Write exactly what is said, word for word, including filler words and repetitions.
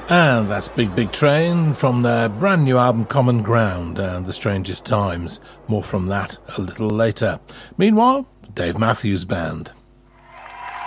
And that's Big Big Train from their brand new album Common Ground and The Strangest Times. More from that a little later. Meanwhile, Dave Matthews Band.